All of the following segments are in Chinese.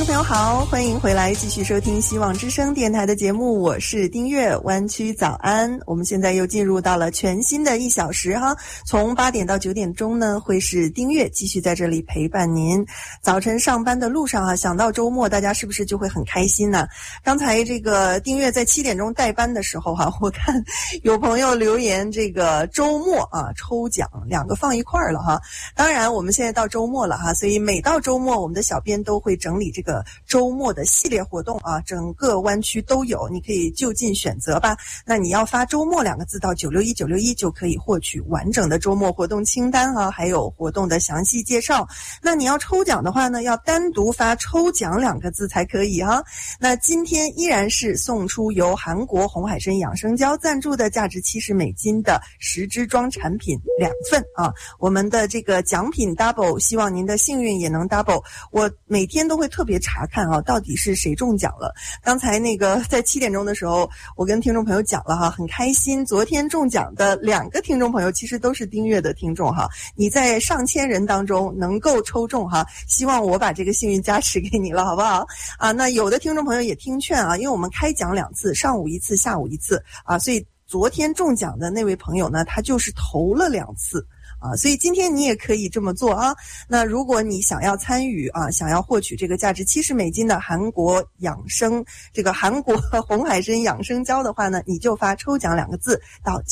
听众朋友好，欢迎回来继续收听希望之声电台的节目，我是丁月，湾区早安。我们现在又进入到了全新的1小时哈，从8点到9点钟呢，会是丁月继续在这里陪伴您。早晨上班的路上啊，想到周末，大家是不是就会很开心呢？刚才这个丁月在7点钟带班的时候哈，我看有朋友留言这个周末啊抽奖2个放一块儿了哈。当然我们现在到周末了哈，所以每到周末我们的小编都会整理这个周末的系列活动啊，整个湾区都有，你可以就近选择吧。那你要发周末2个字到961就可以获取完整的周末活动清单啊，还有活动的详细介绍。那你要抽奖的话呢，要单独发抽奖2个字才可以哈。那今天依然是送出由韩国红海参养生胶赞助的价值70美金的10支装产品2份啊。我们的这个奖品 double， 希望您的幸运也能 double。我每天都会特别查看啊，到底是谁中奖了。刚才那个在7点钟的时候，我跟听众朋友讲了哈，很开心。昨天中奖的2个听众朋友其实都是丁月的听众哈，你在上千人当中能够抽中哈，希望我把这个幸运加持给你了，好不好啊？那有的听众朋友也听劝啊，因为我们开奖2次，上午1次，下午1次啊，所以昨天中奖的那位朋友呢，他就是投了2次。啊，所以今天你也可以这么做啊。那如果你想要参与啊，想要获取这个价值70美金的韩国红海参养生胶的话呢，你就发抽奖2个字到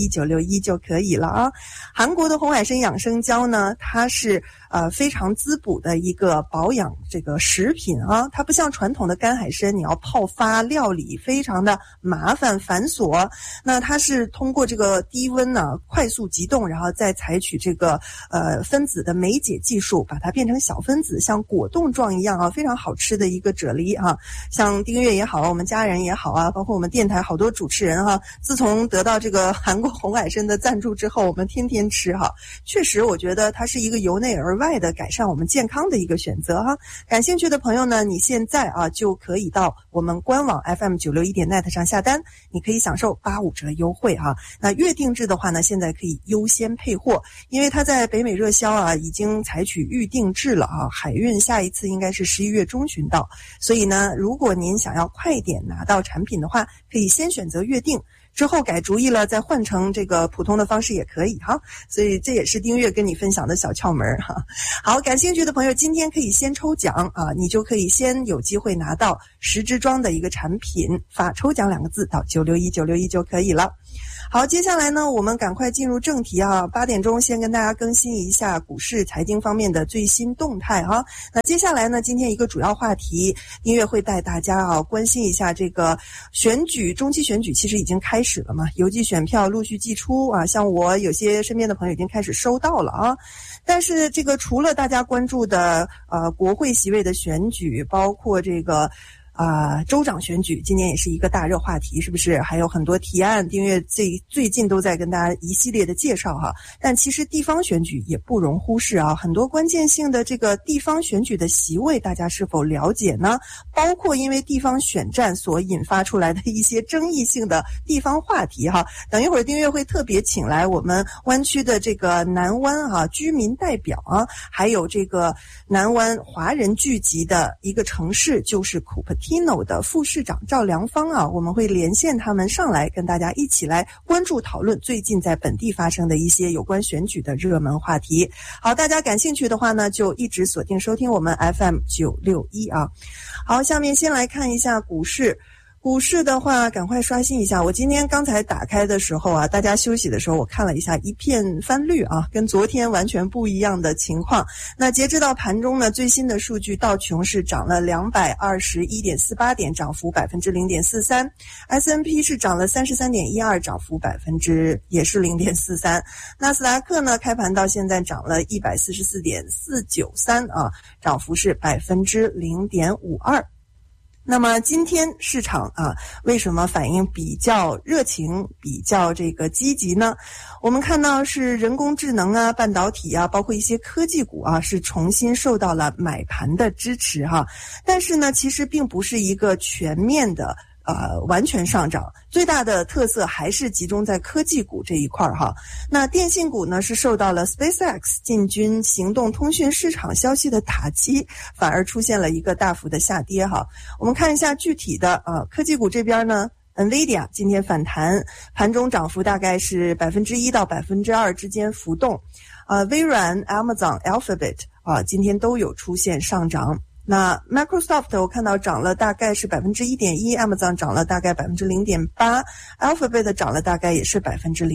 961就可以了啊。韩国的红海参养生胶呢，它是非常滋补的一个保养这个食品啊，它不像传统的干海参，你要泡发料理非常的麻烦繁琐。那它是通过这个低温呢，快速急冻，然后再采取这个分子的酶解技术，把它变成小分子，像果冻状一样啊，非常好吃的一个啫喱啊。像丁月也好，我们家人也好啊，包括我们电台好多主持人哈，自从得到这个韩国红海参的赞助之后，我们天天吃哈。确实，我觉得它是一个由内而外的改善我们健康的一个选择哈。感兴趣的朋友呢，你现在啊就可以到我们官网 FM961.net 上下单，你可以享受85折优惠哈。那月定制的话呢，现在可以优先配货，因为它在北美热销啊，已经采取预定制了啊，海运下一次应该是11月中旬到，所以呢，如果您想要快点拿到产品的话，可以先选择月定，之后改主意了再换成这个普通的方式也可以哈。所以这也是丁月跟你分享的小窍门哈。好，感兴趣的朋友今天可以先抽奖啊，你就可以先有机会拿到10支装的一个产品，发抽奖2个字到961就可以了。好，接下来呢，我们赶快进入正题啊。8点钟先跟大家更新一下股市财经方面的最新动态啊。那接下来呢，今天一个主要话题，音乐会带大家啊关心一下这个选举，中期选举其实已经开始了嘛，邮寄选票陆续寄出啊，像我有些身边的朋友已经开始收到了啊。但是这个除了大家关注的国会席位的选举，包括这个州长选举今年也是一个大热话题，是不是？还有很多提案，订阅最近都在跟大家一系列的介绍哈。但其实地方选举也不容忽视啊，很多关键性的这个地方选举的席位，大家是否了解呢？包括因为地方选战所引发出来的一些争议性的地方话题哈。等一会儿订阅会特别请来我们湾区的这个南湾啊居民代表啊，还有这个南湾华人聚集的一个城市，就是Cupertino的副市长赵良芳啊，我们会连线他们上来跟大家一起来关注讨论最近在本地发生的一些有关选举的热门话题。好，大家感兴趣的话呢，就一直锁定收听我们 FM961啊。好，下面先来看一下股市。股市的话赶快刷新一下，我今天刚才打开的时候啊，大家休息的时候我看了一下，一片翻绿啊，跟昨天完全不一样的情况。那截止到盘中呢，最新的数据，道琼是涨了221.48点，涨幅 0.43%， S&P 是涨了33.12，涨幅也是 0.43%， 纳斯达克呢开盘到现在涨了144.493啊，涨幅是 0.52%。那么今天市场啊，为什么反应比较热情，比较这个积极呢？我们看到是人工智能啊、半导体啊，包括一些科技股啊，是重新受到了买盘的支持哈。但是呢，其实并不是一个全面的完全上涨，最大的特色还是集中在科技股这一块哈。那电信股呢是受到了 SpaceX 进军行动通讯市场消息的打击，反而出现了一个大幅的下跌哈。我们看一下具体的科技股这边呢，NVIDIA 今天反弹，盘中涨幅大概是1%到2%之间浮动。微软、Amazon、Alphabet 今天都有出现上涨。那 Microsoft 我看到涨了大概是1.1%， Amazon 涨了大概0.8%， Alphabet 涨了大概也是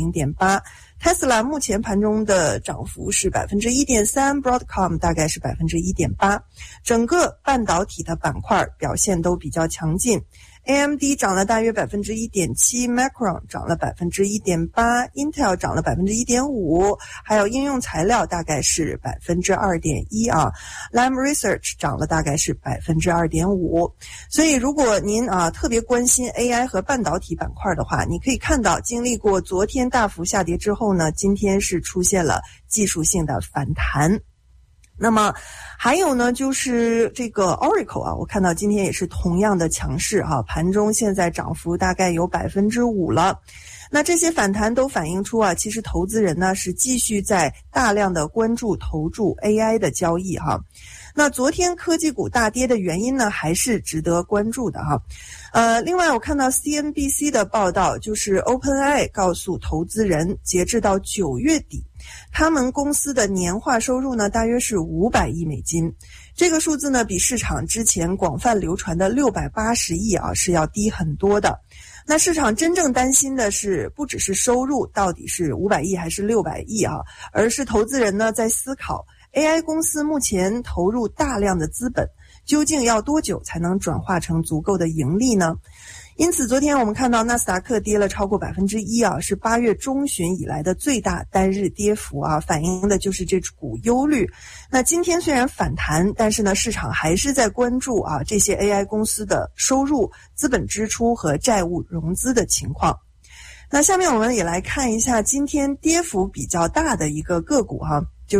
0.8%。Tesla 目前盘中的涨幅是1.3%， Broadcom 大概是1.8%。整个半导体的板块表现都比较强劲。AMD 涨了大约1.7%， Micron 涨了1.8%， Intel 涨了1.5%，还有应用材料大概是2.1%啊。Lam Research 涨了大概是2.5%。所以如果您特别关心 AI 和半导体板块的话，你可以看到经历过昨天大幅下跌之后呢，今天是出现了技术性的反弹。那么还有呢，就是这个 Oracle 我看到今天也是同样的强势盘中现在涨幅大概有5%了。那这些反弹都反映出其实投资人呢是继续在大量的关注投注 AI 的交易那昨天科技股大跌的原因呢，还是值得关注的另外我看到 CNBC 的报道，就是 OpenAI 告诉投资人，截至到9月底，他们公司的年化收入呢，大约是500亿美金。这个数字呢，比市场之前广泛流传的680亿是要低很多的。那市场真正担心的是，不只是收入到底是500亿还是600亿而是投资人呢在思考 AI 公司目前投入大量的资本，究竟要多久才能转化成足够的盈利呢？因此昨天我们看到纳斯达克跌了超过1%是8月中旬以来的最大单日跌幅反映的就是这股忧虑。那今天虽然反弹，但是呢市场还是在关注这些 AI 公司的收入、资本支出和债务融资的情况。那下面我们也来看一下今天跌幅比较大的一个个股就是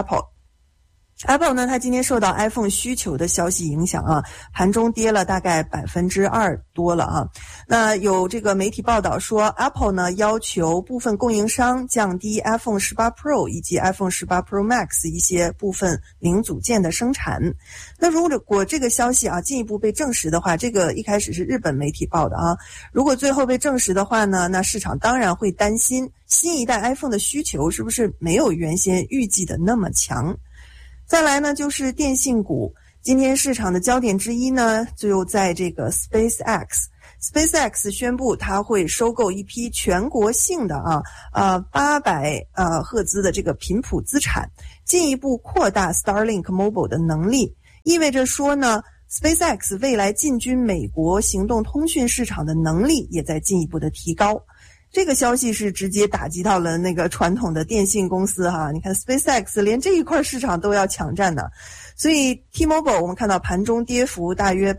Apple 呢，它今天受到 iPhone 需求的消息影响盘中跌了大概2%多了那有这个媒体报道说 Apple 呢要求部分供应商降低 iPhone 18 Pro 以及 iPhone 18 Pro Max 一些部分零组件的生产。那如果这个消息进一步被证实的话，这个一开始是日本媒体报的如果最后被证实的话呢，那市场当然会担心新一代 iPhone 的需求是不是没有原先预计的那么强。再来呢，就是电信股。今天市场的焦点之一呢，就在这个 SpaceX 宣布它会收购一批全国性的800赫兹的这个频谱资产，进一步扩大 Starlink Mobile 的能力，意味着说呢 SpaceX 未来进军美国行动通讯市场的能力也在进一步的提高。这个消息是直接打击到了那个传统的电信公司你看 SpaceX 连这一块市场都要抢占呢。所以 T-Mobile 我们看到盘中跌幅大约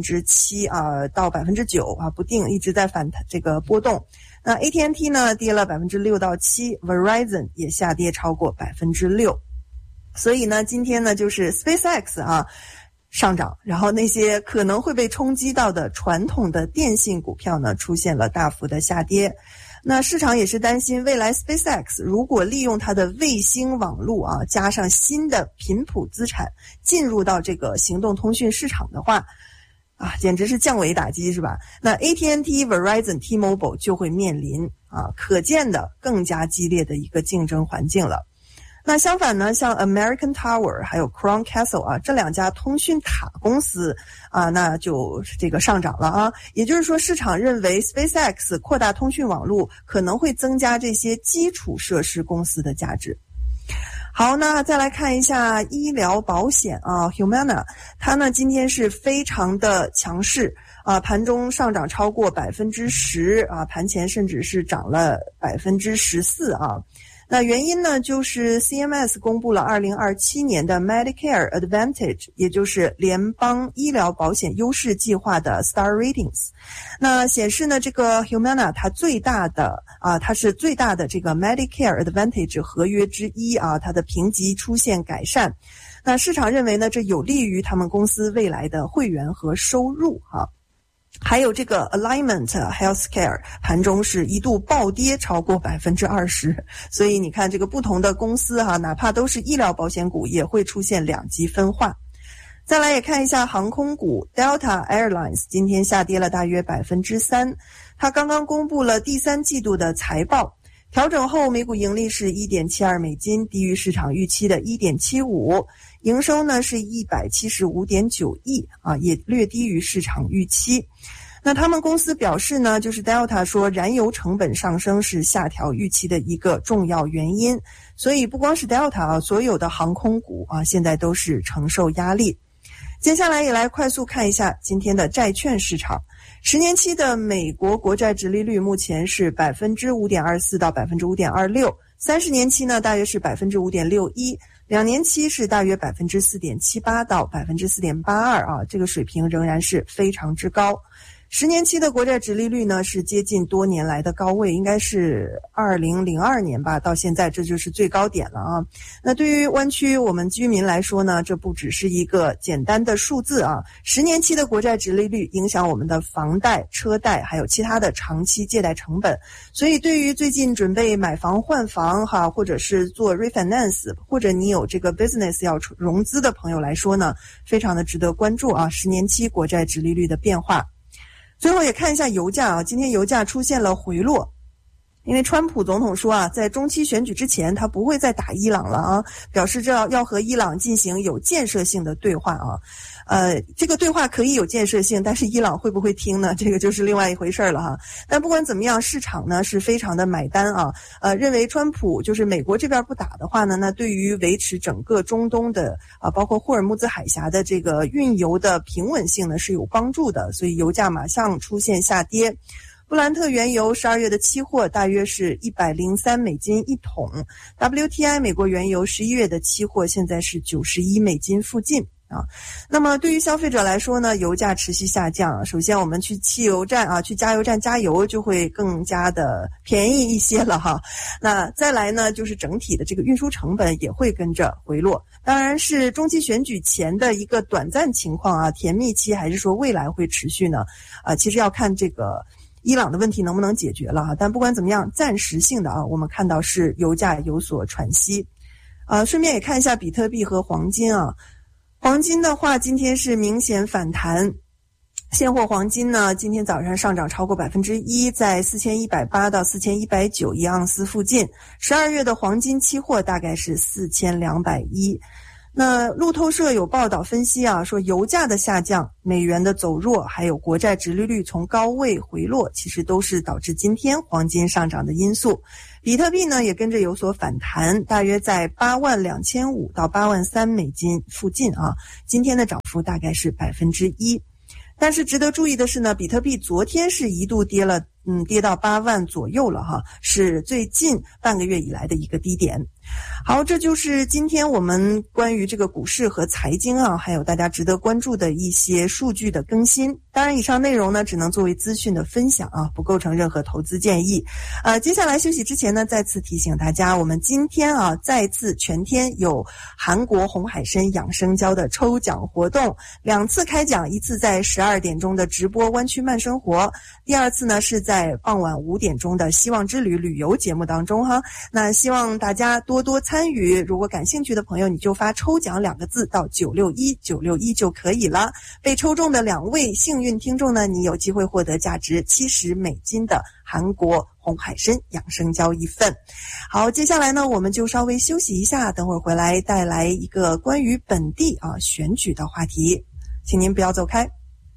7%到9%不定，一直在反弹这个波动。那 AT&T 呢跌了6%到7%， Verizon 也下跌超过6%。所以呢今天呢就是 SpaceX上涨，然后那些可能会被冲击到的传统的电信股票呢出现了大幅的下跌。那市场也是担心未来 SpaceX 如果利用它的卫星网络加上新的频谱资产进入到这个行动通讯市场的话简直是降维打击是吧？那 AT&T、Verizon、T-Mobile 就会面临可见的更加激烈的一个竞争环境了。那相反呢，像 American Tower 还有 Crown Castle 这两家通讯塔公司那就这个上涨了也就是说市场认为 SpaceX 扩大通讯网络可能会增加这些基础设施公司的价值。好，那再来看一下医疗保险Humana 它呢今天是非常的强势盘中上涨超过10%盘前甚至是涨了14%那原因呢，就是 CMS 公布了2027年的 Medicare Advantage， 也就是联邦医疗保险优势计划的 Star Ratings。那显示呢，这个 Humana 它它是最大的这个 Medicare Advantage 合约之一它的评级出现改善。那市场认为呢，这有利于他们公司未来的会员和收入还有这个 Alignment Healthcare 盘中是一度暴跌超过 20%， 所以你看这个不同的公司哪怕都是医疗保险股也会出现两极分化。再来也看一下航空股 Delta Airlines 今天下跌了大约 3%， 它刚刚公布了第三季度的财报，调整后每股盈利是 1.72 美金，低于市场预期的 1.75， 营收呢是 175.9 亿也略低于市场预期。那他们公司表示呢，就是 Delta 说燃油成本上升是下调预期的一个重要原因，所以不光是 Delta 所有的航空股现在都是承受压力。接下来也来快速看一下今天的债券市场。10年期的美国国债殖利率目前是 5.24% 到 5.26%， 30年期呢大约是 5.61%， 2年期是大约 4.78% 到 4.82%这个水平仍然是非常之高。10年期的国债殖利率呢是接近多年来的高位，应该是2002年吧，到现在这就是最高点了那对于湾区我们居民来说呢，这不只是一个简单的数字10年期的国债殖利率影响我们的房贷、车贷还有其他的长期借贷成本，所以对于最近准备买房换房或者是做 refinance， 或者你有这个 business 要融资的朋友来说呢，非常的值得关注10年期国债殖利率的变化。最后也看一下油价今天油价出现了回落，因为川普总统说在中期选举之前他不会再打伊朗了表示这要和伊朗进行有建设性的对话这个对话可以有建设性，但是伊朗会不会听呢？这个就是另外一回事了但不管怎么样，市场呢是非常的买单认为川普就是美国这边不打的话呢，那对于维持整个中东的包括霍尔木兹海峡的这个运油的平稳性呢是有帮助的，所以油价马上出现下跌。布兰特原油12月的期货大约是103美金一桶， WTI 美国原油11月的期货现在是91美金附近那么对于消费者来说呢，油价持续下降，首先我们去汽油站去加油站加油就会更加的便宜一些了那再来呢，就是整体的这个运输成本也会跟着回落。当然是中期选举前的一个短暂情况甜蜜期，还是说未来会持续呢其实要看这个伊朗的问题能不能解决了但不管怎么样，暂时性的我们看到是油价有所喘息顺便也看一下比特币和黄金黄金的话今天是明显反弹，现货黄金呢今天早上上涨超过 1%， 在4180到4190一盎司附近，12月的黄金期货大概是4210。那路透社有报道分析说油价的下降、美元的走弱，还有国债殖利率从高位回落，其实都是导致今天黄金上涨的因素。比特币呢也跟着有所反弹，大约在82500到83000美金附近今天的涨幅大概是 1%。但是值得注意的是呢，比特币昨天是一度跌到8万左右了是最近半个月以来的一个低点。好，这就是今天我们关于这个股市和财经还有大家值得关注的一些数据的更新。当然以上内容呢只能作为资讯的分享不构成任何投资建议。接下来休息之前呢，再次提醒大家，我们今天再次全天有韩国红海参养生胶的抽奖活动，2次开奖，一次在12点钟的直播湾区慢生活，第二次呢是在傍晚5点钟的希望之旅旅游节目当中那希望大家多多参与，如果感兴趣的朋友你就发抽奖2个字到961就可以了。被抽中的2位幸运听众呢，你有机会获得价值70美金的韩国红海参养生胶一份。好，接下来呢我们就稍微休息一下，等会儿回来带来一个关于本地选举的话题，请您不要走开。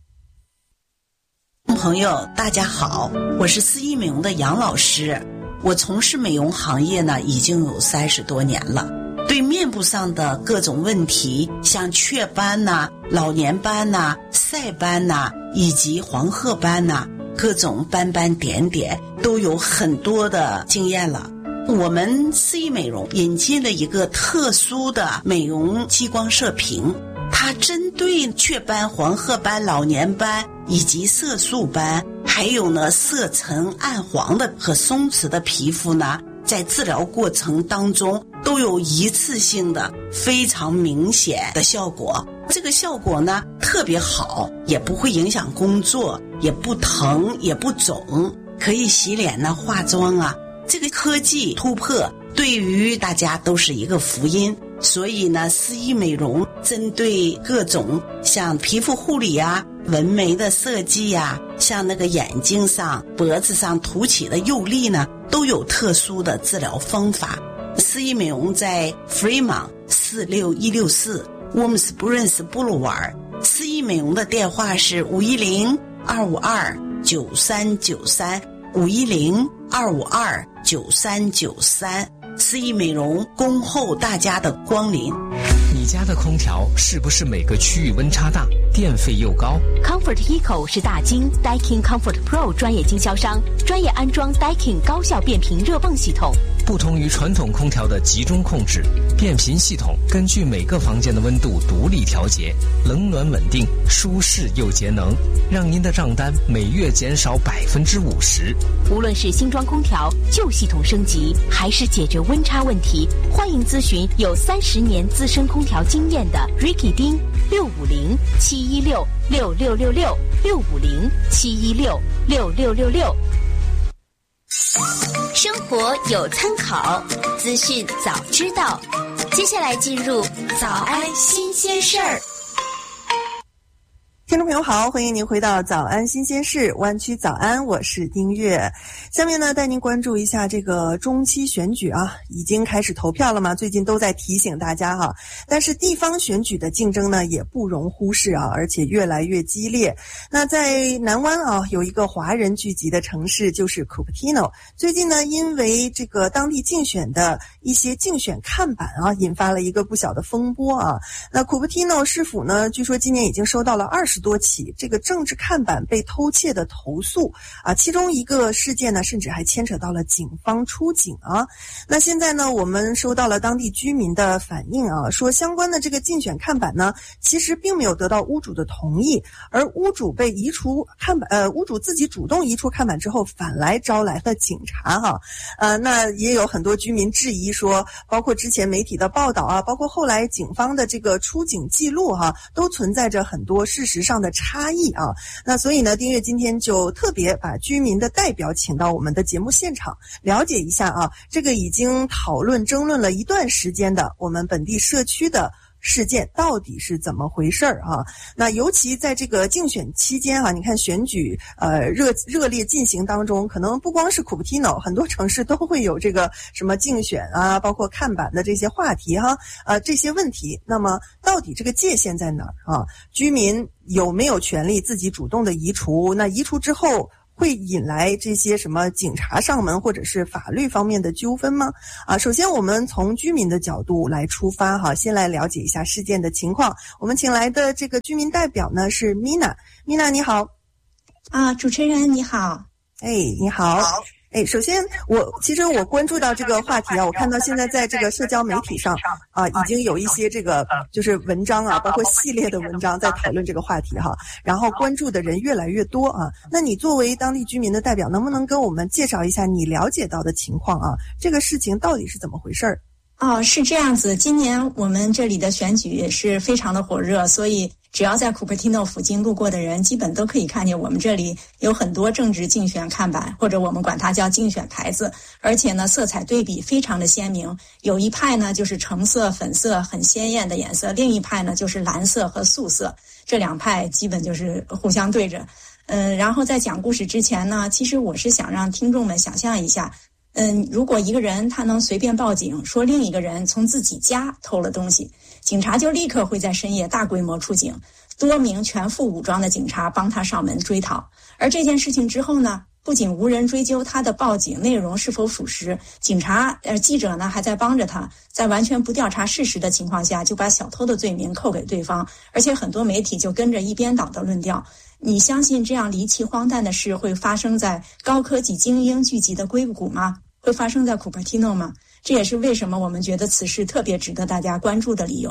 朋友大家好，我是4一美容的杨老师，我从事美容行业呢已经有30多年了，对面部上的各种问题，像雀斑老年斑晒斑以及黄褐斑各种斑斑点点都有很多的经验了。我们4一美容引进了一个特殊的美容激光射频，它针对雀斑、黄褐斑、老年斑以及色素斑，还有呢色沉暗黄的和松弛的皮肤呢，在治疗过程当中都有一次性的非常明显的效果。 这个效果呢特别好，也不会影响工作，也不疼也不肿，可以洗脸呢化妆啊。这个科技突破对于大家都是一个福音，所以呢丝衣美容针对各种像皮肤护理啊、纹眉的设计呀、像那个眼睛上、脖子上凸起的釉粒呢，都有特殊的治疗方法。丝衣美容在 Fremont 46164 Williamsburg 布鲁瓦尔，丝衣美容的电话是510-252-9393 510-252-9393。丝衣美容恭候大家的光临。 你家的空调是不是每个区域温差大，电费又高？ Comfort Eco 是大金 Daikin Comfort Pro 专业经销商，专业安装 Daikin 高效变频热泵系统。 不同于传统空调的集中控制，变频系统根据每个房间的温度独立调节，冷暖稳定，舒适又节能，让您的账单每月减少50%。 无论是新装空调、旧系统升级，还是解决温差问题，欢迎咨询有30年资深空调经验的 Ricky 丁650-716-6666 650-716-6666。 生活有参考，资讯早知道。接下来进入早安新鲜事儿。 听众朋友好，欢迎您回到早安新鲜事湾区早安，我是丁月。下面呢带您关注一下这个中期选举啊，已经开始投票了嘛，最近都在提醒大家哈。但是地方选举的竞争呢也不容忽视啊，而且越来越激烈。那在南湾啊有一个华人聚集的城市就是 Cupertino， 最近呢因为这个当地竞选的一些竞选看板啊引发了一个不小的风波啊。那 Cupertino 市府呢据说今年已经收到了20多起这个政治看板被偷窃的投诉啊，其中一个事件呢甚至还牵扯到了警方出警啊。那现在呢我们收到了当地居民的反映啊，说相关的这个竞选看板呢其实并没有得到屋主的同意，而屋主被移除看板屋主自己主动移除看板之后反来招来了警察哈。那也有很多居民质疑说，包括之前媒体的报道啊，包括后来警方的这个出警记录哈，都存在着很多事实上的差异啊。那所以呢丁月今天就特别把居民的代表请到我们的节目现场，了解一下啊这个已经讨论争论了一段时间的我们本地社区的事件到底是怎么回事啊。那尤其在这个竞选期间啊，你看选举热烈进行当中，可能不光是 Cupertino， 很多城市都会有这个什么竞选啊，包括看板的这些话题哈，这些问题。那么到底这个界限在哪儿啊？居民有没有权利自己主动的移除？那移除之后会引来这些什么警察上门或者是法律方面的纠纷吗？首先我们从居民的角度来出发哈，先来了解一下事件的情况。我们请来的这个居民代表呢是 Mina 你好。 主持人你好。 你好。首先其实我关注到这个话题啊，我看到现在在这个社交媒体上已经有一些这个就是文章啊，包括系列的文章在讨论这个话题哈，然后关注的人越来越多啊。那你作为当地居民的代表，能不能跟我们介绍一下你了解到的情况啊？这个事情到底是怎么回事儿？ 是这样子，今年我们这里的选举也是非常的火热，所以只要在 Cupertino 附近路过的人基本都可以看见我们这里有很多政治竞选看板，或者我们管它叫竞选牌子，而且呢色彩对比非常的鲜明，有一派呢就是橙色粉色很鲜艳的颜色，另一派呢就是蓝色和素色，这两派基本就是互相对着。然后在讲故事之前呢，其实我是想让听众们想象一下，如果一个人他能随便报警说另一个人从自己家偷了东西，警察就立刻会在深夜大规模出警，多名全副武装的警察帮他上门追讨。而这件事情之后呢，不仅无人追究他的报警内容是否属实，记者呢还在帮着他，在完全不调查事实的情况下就把小偷的罪名扣给对方，而且很多媒体就跟着一边倒的论调。你相信这样离奇荒诞的事会发生在高科技精英聚集的硅谷吗？会发生在 Cupertino 吗？这也是为什么我们觉得此事特别值得大家关注的理由。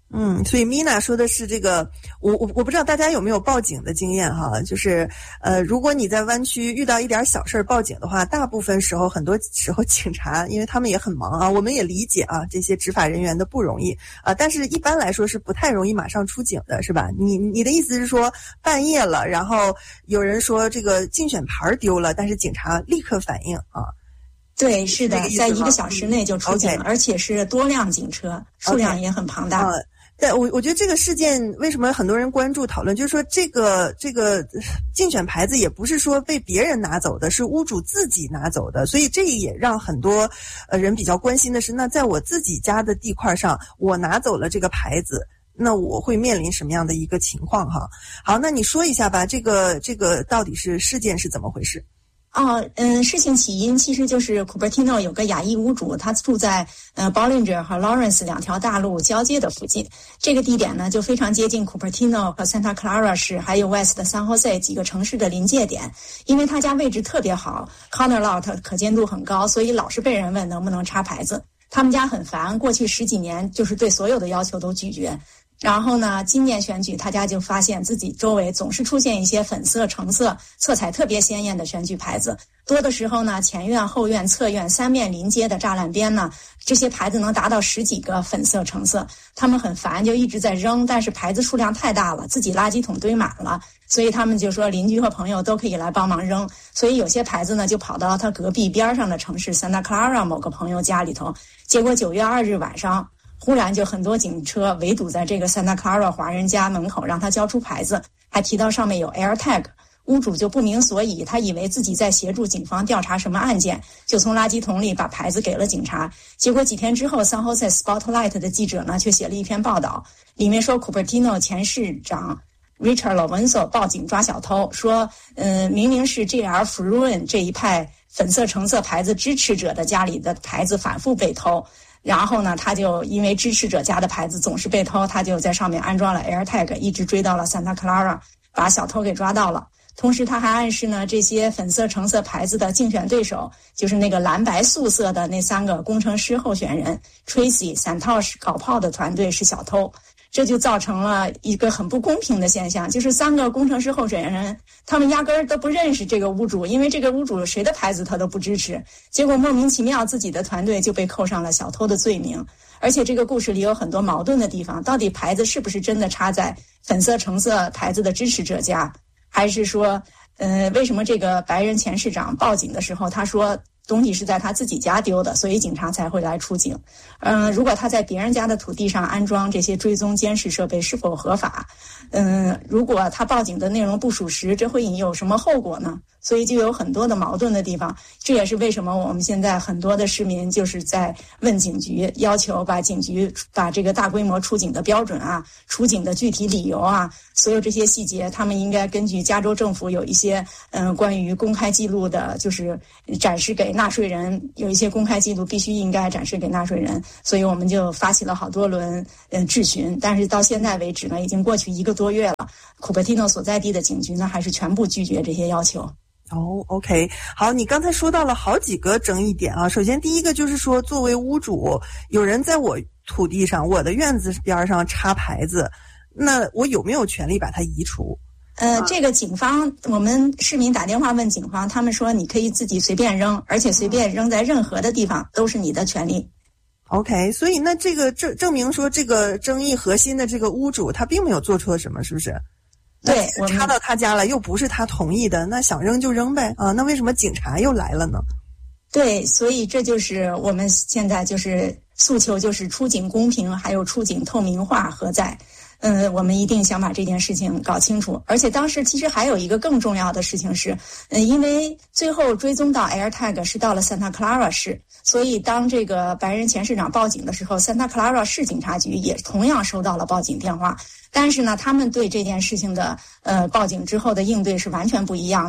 所以 Mina 说的是这个，我不知道大家有没有报警的经验哈，就是如果你在湾区遇到一点小事报警的话，大部分时候很多时候警察因为他们也很忙啊，我们也理解啊这些执法人员的不容易啊，但是一般来说是不太容易马上出警的，是吧？你的意思是说半夜了，然后有人说这个竞选牌丢了，但是警察立刻反应啊？ 对，是的，在1个小时内就出警，而且是多辆警车，数量也很庞大。 对，我觉得这个事件为什么很多人关注讨论，就是说这个竞选牌子也不是说被别人拿走的，是屋主自己拿走的，所以这也让很多人比较关心的是，那在我自己家的地块上，我拿走了这个牌子，那我会面临什么样的一个情况哈？好，那你说一下吧，这个到底是事件是怎么回事？ 事情起因其实就是 Cupertino 有个亚裔屋主，他住在Bollinger 和 Lawrence 2条大路交接的附近。这个地点呢就非常接近 Cupertino 和 Santa Clara 市还有 West San Jose 几个城市的临界点。因为他家位置特别好， corner lot 可见度很高，所以老是被人问能不能插牌子。他们家很烦，过去10几年就是对所有的要求都拒绝。然后呢，今年选举他家就发现自己周围总是出现一些粉色、橙色、色彩特别鲜艳的选举牌子。多的时候呢，前院、后院、侧院3面临街的栅栏边呢，这些牌子能达到10几个粉色、橙色。他们很烦，就一直在扔，但是牌子数量太大了，自己垃圾桶堆满了，所以他们就说邻居和朋友都可以来帮忙扔。所以有些牌子呢，就跑到他隔壁边上的城市 Santa Clara 某个朋友家里头。结果9月2日晚上，忽然就很多警车围堵在这个 Santa Clara 华人家门口，让他交出牌子，还提到上面有 AirTag。屋主就不明所以，他以为自己在协助警方调查什么案件，就从垃圾桶里把牌子给了警察。结果几天之后， San Jose Spotlight 的记者呢却写了一篇报道，里面说 Cupertino 前市长 Richard Lorenzo 报警抓小偷，说明明是 JR Fruin 这一派粉色橙色牌子支持者的家里的牌子反复被偷。然后呢，他就因为支持者家的牌子总是被偷，他就在上面安装了 AirTag， 一直追到了 Santa Clara， 把小偷给抓到了。同时他还暗示呢，这些粉色橙色牌子的竞选对手，就是那个蓝白素色的那3个工程师候选人 Tracy、Santosh 搞炮的团队是小偷。这就造成了一个很不公平的现象，就是3个工程师候选人，他们压根儿都不认识这个屋主，因为这个屋主谁的牌子他都不支持，结果莫名其妙自己的团队就被扣上了小偷的罪名。而且这个故事里有很多矛盾的地方，到底牌子是不是真的插在粉色橙色牌子的支持者家，还是说为什么这个白人前市长报警的时候他说东西是在他自己家丢的，所以警察才会来出警。如果他在别人家的土地上安装这些追踪监视设备是否合法？如果他报警的内容不属实，这会有什么后果呢？所以就有很多的矛盾的地方。这也是为什么我们现在很多的市民就是在问警局，要求把警局把这个大规模出警的标准啊，出警的具体理由啊，所有这些细节，他们应该根据加州政府有一些关于公开记录的，就是展示给纳税人，有一些公开记录必须应该展示给纳税人，所以我们就发起了好多轮质询，但是到现在为止呢，已经过去1个多月了，库珀蒂诺所在地的警局呢还是全部拒绝这些要求。 OK， 好，你刚才说到了好几个争议点啊。首先第一个就是说，作为屋主，有人在我土地上，我的院子边上插牌子，那我有没有权利把它移除？ 这个警方，我们市民打电话问警方，他们说你可以自己随便扔，而且随便扔在任何的地方都是你的权利。 OK， 所以那这个证明说这个争议核心的这个屋主他并没有做错什么，是不是？ 对， 插到他家了，又不是他同意的，那想扔就扔呗啊！那为什么警察又来了呢？ 对，所以这就是我们现在就是诉求，就是出警公平，还有出警透明化何在？我们一定想把这件事情搞清楚。而且当时其实还有一个更重要的事情是，因为最后追踪到 AirTag 是到了 Santa Clara 市，所以当这个白人前市长报警的时候 ，Santa Clara 市警察局也同样收到了报警电话。但是呢，他们对这件事情的报警之后的应对是完全不一样的。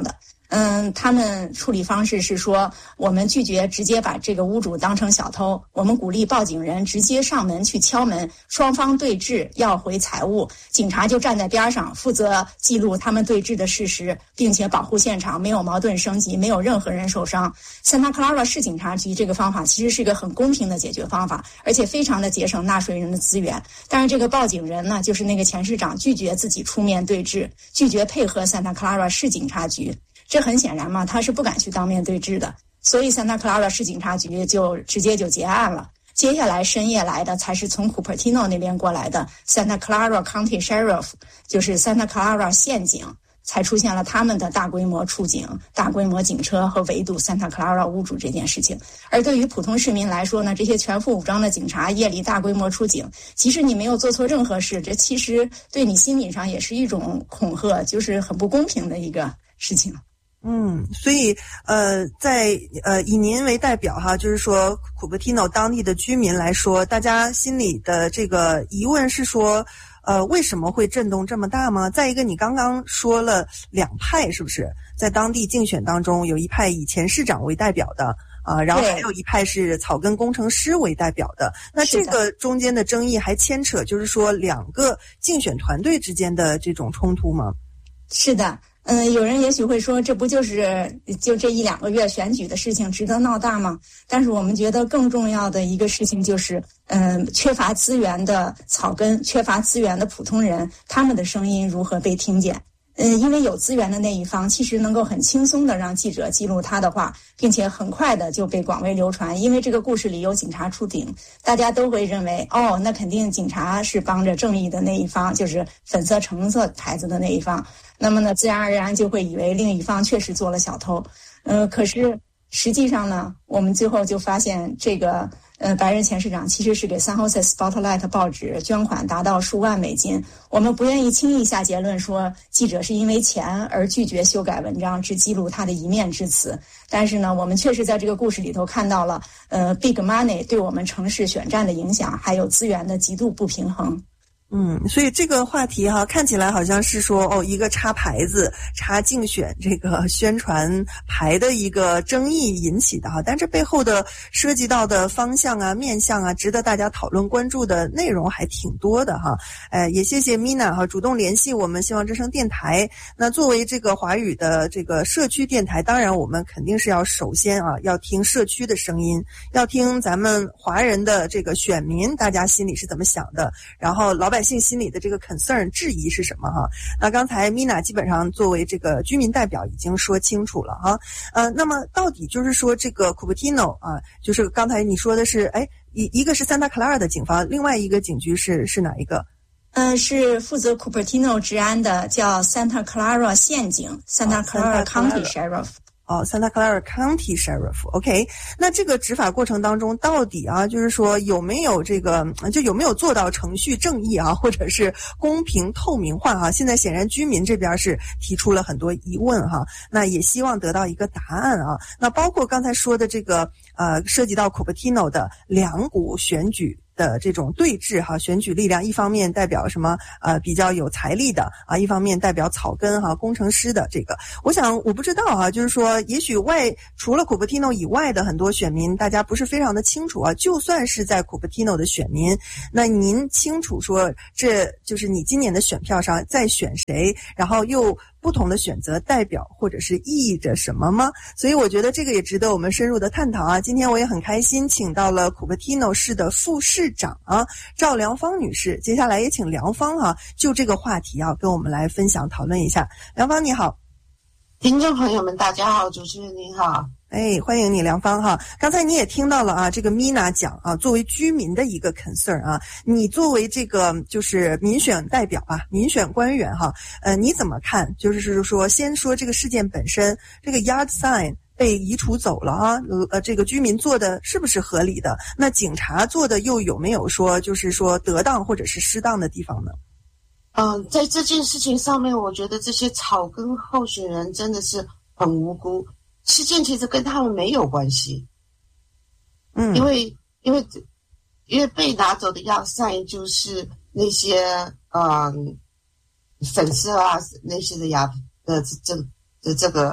他们处理方式是说，我们拒绝直接把这个屋主当成小偷，我们鼓励报警人直接上门去敲门，双方对峙要回财物，警察就站在边上负责记录他们对峙的事实，并且保护现场，没有矛盾升级，没有任何人受伤。Santa Clara 市警察局这个方法其实是一个很公平的解决方法，而且非常的节省纳税人的资源。但是这个报警人呢，就是那个前市长拒绝自己出面对峙，拒绝配合 Santa Clara 市警察局。这很显然嘛，他是不敢去当面对质的，所以 Santa Clara 市警察局就直接就结案了。接下来深夜来的才是从 Cupertino 那边过来的 Santa Clara County Sheriff， 就是 Santa Clara 县警，才出现了他们的大规模出警、大规模警车和围堵 Santa Clara 屋主这件事情。而对于普通市民来说呢，这些全副武装的警察夜里大规模出警，即使你没有做错任何事，这其实对你心理上也是一种恐吓，就是很不公平的一个事情。 所以以您为代表哈，就是说库珀蒂诺当地的居民来说，大家心里的这个疑问是说，为什么会震动这么大吗？再一个，你刚刚说了两派，是不是在当地竞选当中有一派以前市长为代表的然后还有一派是草根工程师为代表的？那这个中间的争议还牵扯就是说两个竞选团队之间的这种冲突吗？ 是的。有人也许会说，这不就这一两个月选举的事情值得闹大吗？但是我们觉得更重要的一个事情就是，缺乏资源的草根，缺乏资源的普通人，他们的声音如何被听见？因为有资源的那一方其实能够很轻松的让记者记录他的话，并且很快的就被广为流传。因为这个故事里有警察出警，大家都会认为，那肯定警察是帮着正义的那一方，就是粉色橙色牌子的那一方。那么呢，自然而然就会以为另一方确实做了小偷。可是实际上呢，我们最后就发现这个白人前市长其实是给 San Jose Spotlight 报纸捐款达到数万美金。我们不愿意轻易下结论说记者是因为钱而拒绝修改文章，只记录他的一面之词。但是呢，我们确实在这个故事里头看到了Big Money 对我们城市选战的影响，还有资源的极度不平衡。 所以这个话题哈，看起来好像是说一个插牌子、插竞选这个宣传牌的一个争议引起的哈，但这背后的涉及到的方向啊、面向啊，值得大家讨论关注的内容还挺多的哈。也谢谢 Mina 哈主动联系我们希望之声电台。那作为这个华语的这个社区电台，当然我们肯定是要首先要听社区的声音，要听咱们华人的这个选民大家心里是怎么想的，然后老百姓心里的这个 concern 质疑是什么哈？那刚才 Mina 基本上作为这个居民代表已经说清楚了哈。那么到底就是说这个 Cupertino 就是刚才你说的是，一个是 Santa Clara 的警方，另外一个警局是哪一个？ 是负责 Cupertino 治安的，叫 Santa Clara 县警 ，Santa Clara County Sheriff。Santa Clara County Sheriff，OK， 那这个执法过程当中，到底就是说有没有有没有做到程序正义或者是公平透明化现在显然居民这边是提出了很多疑问那也希望得到一个答案那包括刚才说的这个涉及到 Cupertino 的两股选举的这种对峙选举力量，一方面代表什么比较有财力的一方面代表草根工程师的这个，我想我不知道就是说也许除了 Cupertino 以外的很多选民大家不是非常的清楚就算是在 Cupertino 的选民，那您清楚说这就是你今年的选票上在选谁，然后又不同的选择代表或者是意义着什么吗？所以我觉得这个也值得我们深入的探讨今天我也很开心请到了 Cupertino 市的副市长赵良芳女士，接下来也请良芳就这个话题跟我们来分享讨论一下。良芳你好。 听众朋友们大家好，主持人您好。 欢迎你良芳刚才你也听到了这个 Mina 讲作为居民的一个 concern 你作为这个就是民选代表民选官员你怎么看？就是说先说这个事件本身，这个 yard sign 被移除走了这个居民做的是不是合理的？那警察做的又有没有说就是说得当或者是适当的地方呢？ 在这件事情上面，我觉得这些草根候选人真的是很无辜。事件其实跟他们没有关系，因为被拿走的yard sign就是那些粉色那些的这个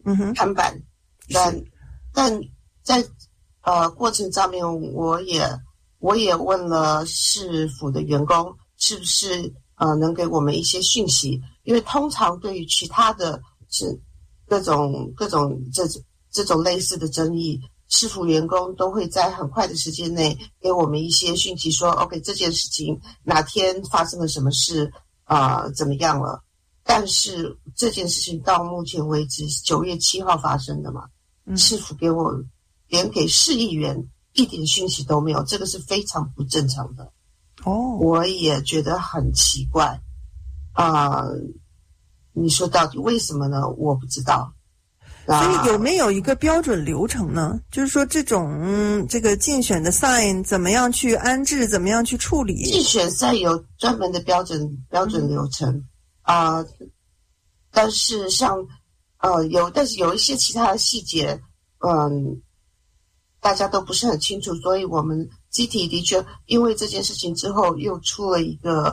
看板，但在过程上面，我也问了市府的员工，是不是能给我们一些讯息？因为通常对于其他的是各种这种类似的争议，市府员工都会在很快的时间内给我们一些讯息说 ，OK， 这件事情哪天发生了什么事怎么样了？但是这件事情到目前为止9月7号发生的嘛，市府给我连给市议员一点讯息都没有，这个是非常不正常的。我也觉得很奇怪你说到底为什么呢？我不知道。 所以有没有一个标准流程呢？就是说这种这个竞选的 sign 怎么样去安置，怎么样去处理？ 竞选 sign 有专门的标准流程但是像但是有一些其他的细节大家都不是很清楚，所以我们集体的确因为这件事情之后又出了一个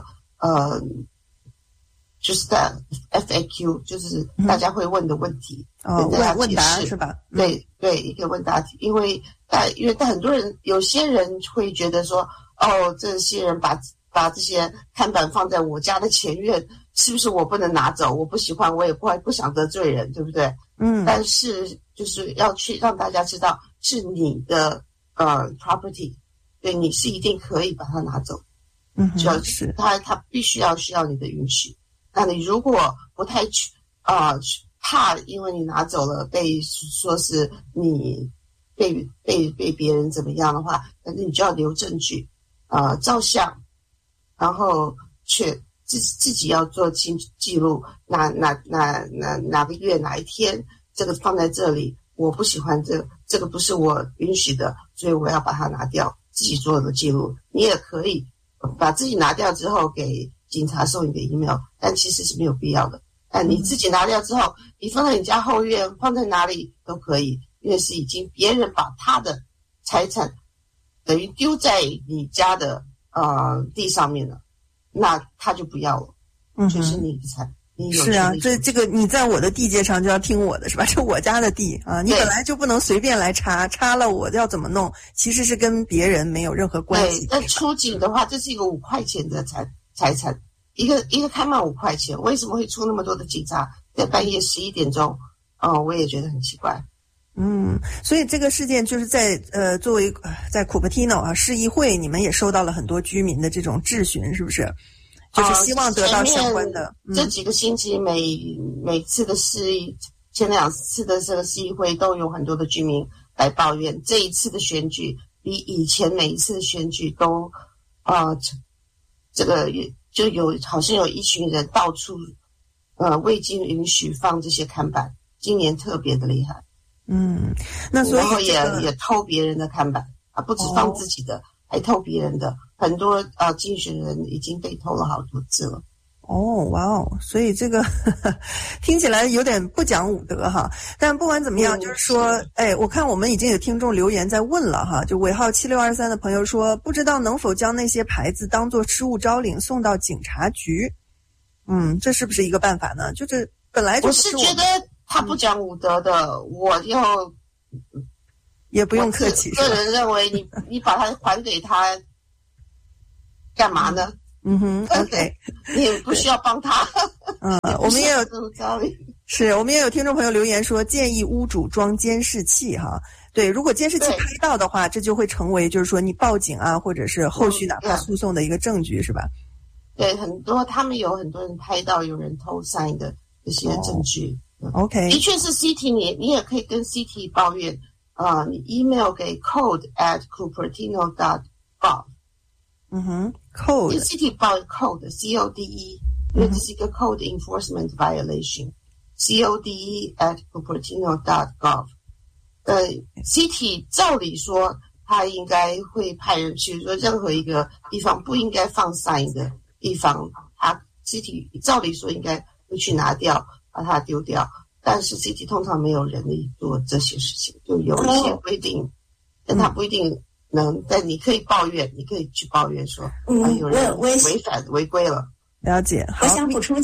就是在 FAQ， 就是大家会问的问题， 问答是吧？ 对，一个问答题，因为很多人，有些人会觉得说，这些人把这些看板放在我家的前院，是不是我不能拿走？我不喜欢，我也不想得罪人，对不对？但是就是要去让大家知道是你的property， 对，你是一定可以把它拿走， 是他必须需要你的允许。那你如果不太怕，因为你拿走了被说是你被别人怎么样的话，那你就要留证据照相，然后自己要做记录，哪个月哪一天这个放在这里，我不喜欢这个不是我允许的，所以我要把它拿掉，自己做的记录。你也可以把自己拿掉之后给警察送一个 email， 但其实是没有必要的。但你自己拿掉之后，你放在你家后院，放在哪里都可以，因为是已经别人把他的财产等于丢在你家的地上面了，那他就不要了，就是你的财。 是啊，这个你在我的地界上就要听我的，是吧？这我家的地啊，你本来就不能随便来插了我要怎么弄，其实是跟别人没有任何关系。 但出警的话，这是一个5块钱的财产，一个看板5块钱，为什么会出那么多的警察在半夜11点钟？我也觉得很奇怪。 所以这个事件就是在作为在库珀蒂诺市议会，你们也收到了很多居民的这种质询，是不是？就是希望得到相关的。 这几个星期每次的前2次的这个市议会都有很多的居民来抱怨，这一次的选举比以前每一次的选举都这个就好像有一群人到处未经允许放这些看板，今年特别的厉害。 那所以然后也偷别人的看板不止放自己的，还偷别人的，很多竞选人已经被偷了好多次了。 哇哦，所以这个听起来有点不讲武德哈。但不管怎么样，就是说，我看我们已经有听众留言在问了哈，就尾号7623的朋友说，不知道能否将那些牌子当作失物招领送到警察局。这是不是一个办法呢？就是本来就我是觉得他不讲武德的，我也不用客气。 个人认为你把它还给他干嘛呢 ？OK， 你也不需要帮他。 我们也有我们也有听众朋友留言说，建议屋主装监视器哈。对，如果监视器拍到的话，这就会成为就是说你报警或者是后续哪怕诉讼的一个证据，是吧？ 对，他们有很多人拍到有人偷 sign 的这些证据。 OK， 的确是 CT， 你也可以跟 CT 抱怨你 email 给 code@cupertino.gov。 code 跟 CT 报 code CODE， 因为这是一个 code enforcement violation。CODE@cupertino.gov。CT 照理说他应该会派人去，说任何一个地方不应该放 sign 的地方，他 CT 照理说应该会去拿掉，把它丢掉。但是 CT 通常没有人力做这些事情，就有一些规定，但他不一定能。但你可以抱怨，你可以去抱怨说，有人违规了。 了解。 我想补充几句。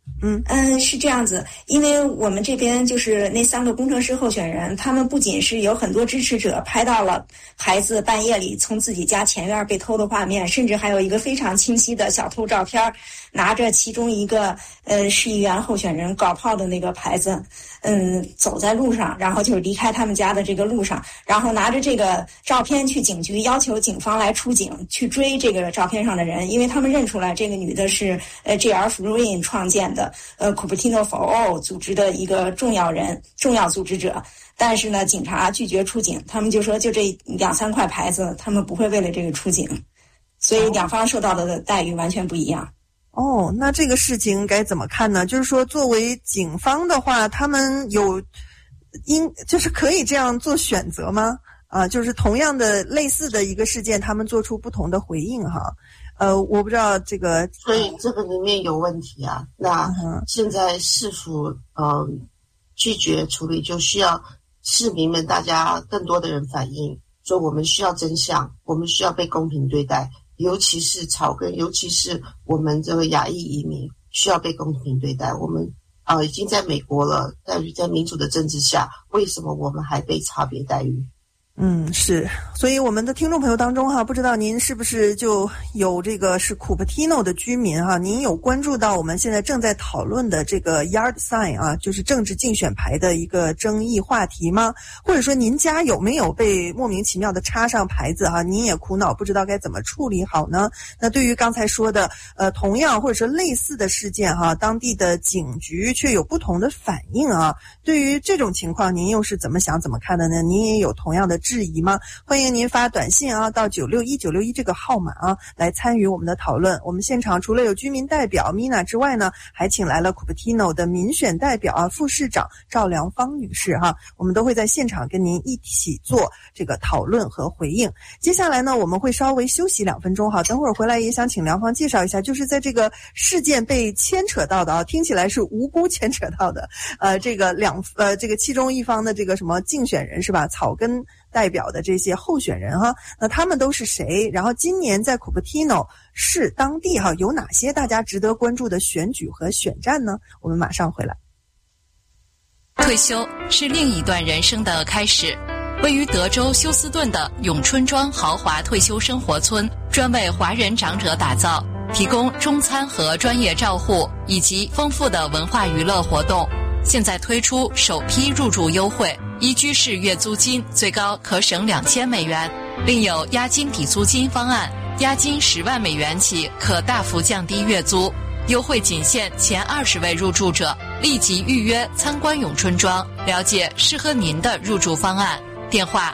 是这样子，因为我们这边就是那3个工程师候选人，他们不仅是有很多支持者拍到了孩子半夜里从自己家前院被偷的画面，甚至还有一个非常清晰的小偷照片，拿着其中一个市议员候选人搞炮的那个牌子，走在路上，然后就离开他们家的这个路上，然后拿着这个照片去警局要求警方来出警去追这个照片上的人，因为他们认出来这个女的是J.R. Flynn 创建的Cupertino for All 组织的一个重要组织者。但是呢，警察拒绝出警，他们就说就这2-3块牌子，他们不会为了这个出警，所以两方受到的待遇完全不一样。 那这个事情该怎么看呢？就是说作为警方的话，他们就是可以这样做选择吗？就是同样的类似的一个事件，他们做出不同的回应哈。我不知道这个， 所以这个里面有问题啊。那现在市府拒绝处理，就需要市民们大家更多的人反映，说我们需要真相，我们需要被公平对待，尤其是草根，尤其是我们这个亚裔移民需要被公平对待。我们已经在美国了，但是在民主的政治下，为什么我们还被差别待遇？ 是，所以我们的听众朋友当中哈，不知道您是不是就有这个是 Cupertino 的居民哈？您有关注到我们现在正在讨论的这个 Yard Sign 啊，就是政治竞选牌的一个争议话题吗？或者说您家有没有被莫名其妙的插上牌子哈？您也苦恼不知道该怎么处理好呢？那对于刚才说的同样或者说类似的事件哈，当地的警局却有不同的反应啊，对于这种情况您又是怎么想怎么看的呢？您也有同样的质疑吗？欢迎您发短信啊到961961这个号码啊来参与我们的讨论。我们现场除了有居民代表 Mina 之外呢，还请来了 Cupertino 的民选代表副市长赵良芳女士哈，我们都会在现场跟您一起做这个讨论和回应。接下来呢，我们会稍微休息2分钟哈，等会儿回来也想请良芳介绍一下，就是在这个事件被牵扯到的听起来是无辜牵扯到的这个这个其中一方的这个什么竞选人是吧？草根代表的这些候选人哈，那他们都是谁？然后今年在 Cupertino 市当地哈有哪些大家值得关注的选举和选战呢？我们马上回来。 退休是另一段人生的开始。位于德州休斯顿的永春庄豪华退休生活村，专为华人长者打造，提供中餐和专业照护，以及丰富的文化娱乐活动。现在推出首批入住优惠，1居室月租金最高可省$2000，另有押金抵租金方案，押金10万美元起可大幅降低月租。优惠仅限前20位入住者，立即预约参观永春庄，了解适合您的入住方案。电话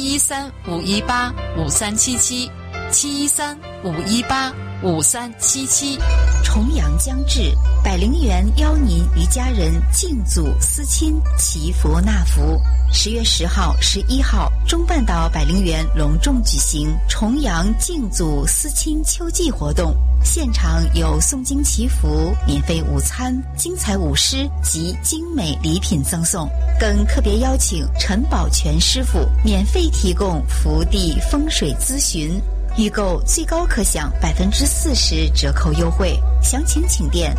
713-518-5377，713-518-5377。重阳将至，百灵园邀您与家人敬祖思亲，祈福纳福。10月10号、11号，中半岛百灵园隆重举行重阳敬祖思亲秋季活动，现场有诵经祈福、免费午餐、精彩舞狮及精美礼品赠送，更特别邀请陈宝全师傅免费提供福地风水咨询。预购最高可享40%折扣优惠，详情请电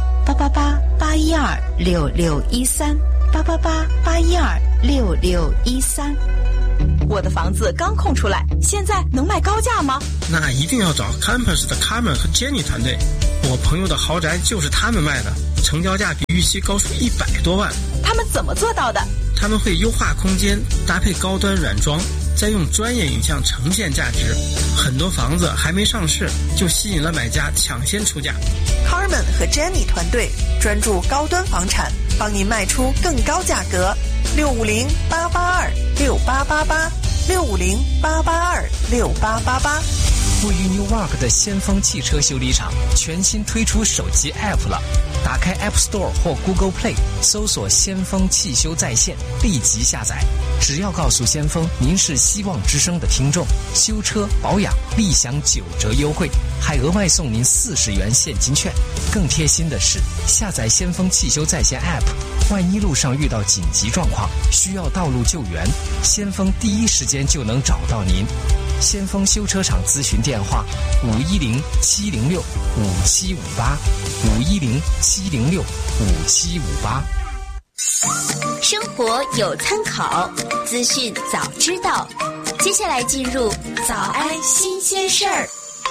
888-812-6613，888-812-6613。 我的房子刚空出来，现在能卖高价吗？ 那一定要找 Campus 的 Carmen 和 Jenny 团队，我朋友的豪宅就是他们卖的，成交价比预期高出100多万。 他们怎么做到的？ 他们会优化空间，搭配高端软装，再用专业影像呈现价值。很多房子还没上市，就吸引了买家抢先出价。 Carmen 和 Jenny 团队专注高端房产，帮您卖出更高价格。650-882-6888，650-882-6888。 位于 Newark 的先锋汽车修理厂全新推出手机 App 了，打开 App Store 或 Google Play， 搜索先锋汽修在线，立即下载。只要告诉先锋您是希望之声的听众，修车保养立享9折优惠，还额外送您40元现金券。更贴心的是，下载先锋汽修在线 App， 万一路上遇到紧急状况需要道路救援，先锋第一时间就能找到您。 先锋修车厂咨询电话510-706-5758，510-706-5758。 生活有参考，资讯早知道。接下来进入早安新鲜事儿。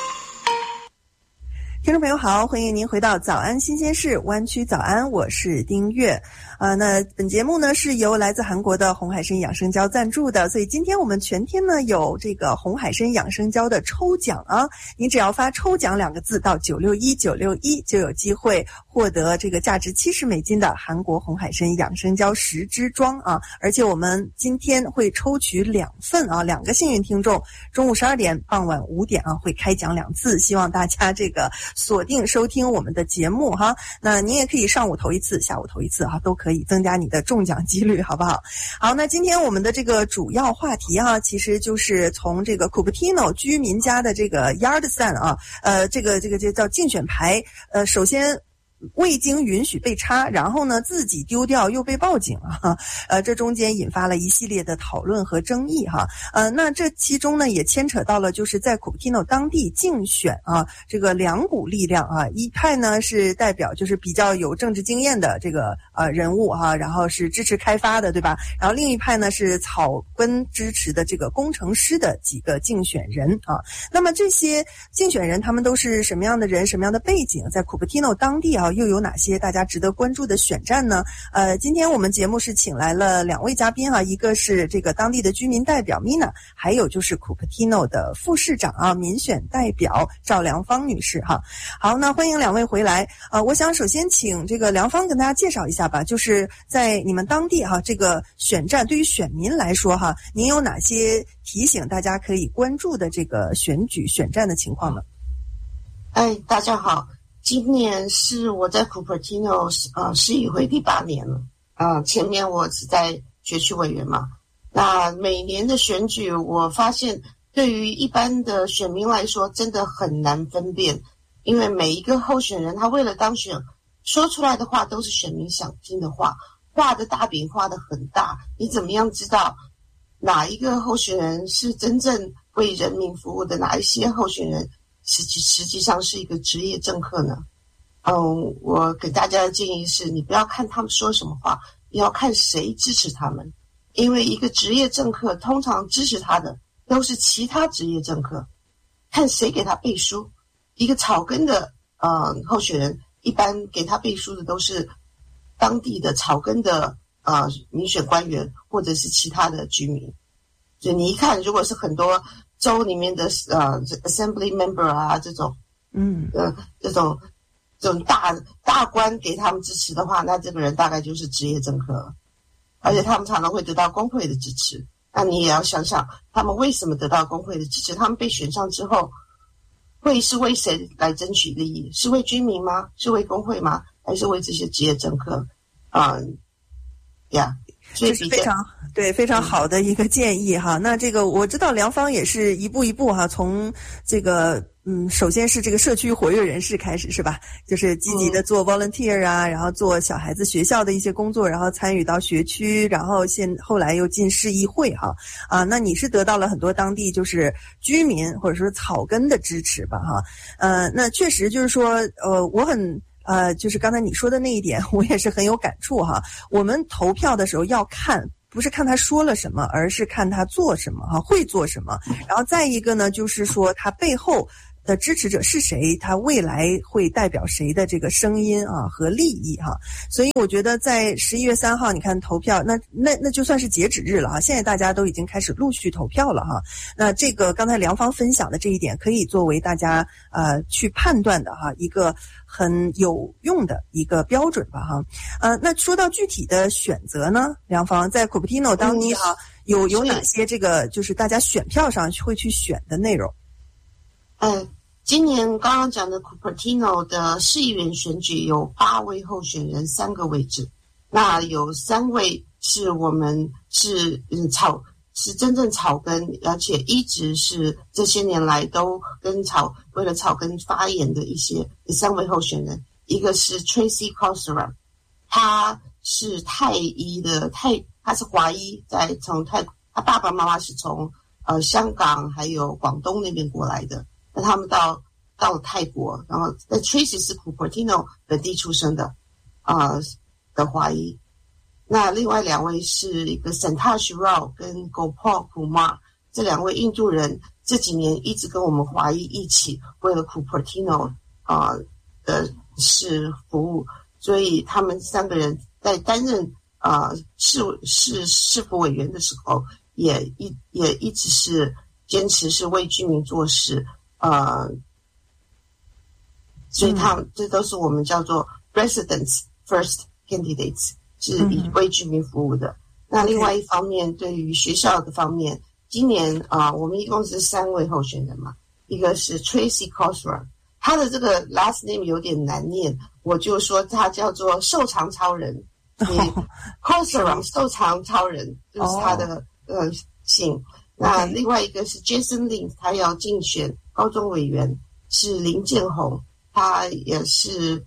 听众朋友好，欢迎您回到早安新鲜事湾区早安，我是丁月。那本节目呢是由来自韩国的红海参养生胶赞助的，所以今天我们全天呢有这个红海参养生胶的抽奖啊，你只要发抽奖2个字到961961就有机会获得这个价值$70的韩国红海参养生胶10支装啊，而且我们今天会抽取2份啊，2个幸运听众，中午12点、傍晚5点啊会开奖2次，希望大家这个锁定收听我们的节目哈。那您也可以上午投1次，下午投1次哈，都可以增加你的中奖几率，好不好？好，那今天我们的这个主要话题哈，其实就是从这个 Cupertino 居民家的这个 Yard Sign 啊，这个叫竞选牌，首先未经允许被插，然后呢自己丢掉又被报警啊，这中间引发了一系列的讨论和争议哈。那这其中呢也牵扯到了就是在 Cupertino 当地竞选啊，这个2股力量啊，一派呢是代表就是比较有政治经验的这个人物哈，然后是支持开发的，对吧？然后另一派呢是草根支持的这个工程师的几个竞选人啊。那么这些竞选人他们都是什么样的人，什么样的背景，在 Cupertino 当地啊又有哪些大家值得关注的选战呢？今天我们节目是请来了2位嘉宾哈，一个是这个当地的居民代表 Mina， 还有就是 Cupertino 的副市长啊，民选代表赵良芳女士哈。好，那欢迎2位回来。我想首先请这个良芳跟大家介绍一下吧，就是在你们当地哈，这个选战对于选民来说哈，您有哪些提醒大家可以关注的这个选举选战的情况呢？ 大家好。今年是我在 Cupertino 市议会第8年了前面我是在学区委员嘛。那每年的选举，我发现对于一般的选民来说真的很难分辨，因为每一个候选人他为了当选说出来的话都是选民想听的话，画的大饼画得很大，你怎么样知道哪一个候选人是真正为人民服务的，哪一些候选人实际上是一个职业政客呢？我给大家的建议是，你不要看他们说什么话，你要看谁支持他们。因为一个职业政客通常支持他的都是其他职业政客，看谁给他背书。一个草根的候选人，一般给他背书的都是当地的草根的民选官员或者是其他的居民。所以你一看，如果是很多州里面的assembly member 啊这种这种大官给他们支持的话，那这个人大概就是职业政客了。而且他们常常会得到工会的支持，那你也要想想他们为什么得到工会的支持，他们被选上之后会是为谁来争取利益？是为居民吗？是为工会吗？还是为这些职业政客？所以非常好的一个建议哈。那这个我知道良芳也是一步一步哈，从这个首先是这个社区活跃人士开始是吧？就是积极的做 volunteer 啊，然后做小孩子学校的一些工作，然后参与到学区，然后后来又进市议会哈。那你是得到了很多当地就是居民或者说草根的支持吧哈。那确实就是说我很就是刚才你说的那一点，我也是很有感触哈。我们投票的时候要看，不是看他说了什么，而是看他做什么哈，会做什么。然后再一个呢，就是说他背后的支持者是谁，他未来会代表谁的这个声音啊和利益哈。所以我觉得在11月3号你看投票，那就算是截止日了哈，现在大家都已经开始陆续投票了哈。那这个刚才良芳分享的这一点可以作为大家去判断的哈一个很有用的一个标准吧哈。那说到具体的选择呢，良芳在 Cupertino 当地哈有哪些这个就是大家选票上会去选的内容？ 今年刚刚讲的 Cupertino 的市议员选举有8位候选人，3个位置。那有3位是我们是真正草根，而且一直是这些年来都为了草根发言的3位候选人。一个是 Tracy Cosera， 他是泰裔的他是华裔，他爸爸妈妈是从香港还有广东那边过来的。那他们到了泰国，然后那 Tracy 是 Cupertino 本地出生的的华裔。那另外2位是一个 Santosh Rao 跟 Gopal Kumar， 这2位印度人这几年一直跟我们华裔一起为了 Cupertino 的事服务，所以他们3个人在担任市府委员的时候，也一直是坚持是为居民做事，所以他们这都是我们叫做 Residents First Candidates， 是以为居民服务的。那另外一方面，对于学校的方面，今年我们一共是3位候选人嘛，一个是 Tracy Cosram， 他的这个 last name 有点难念，我就说他叫做瘦长超人。Cosram 瘦长超人就是他的姓。那另外一个是 Jason Lin， 他要竞选高中委员，是林建宏，他也是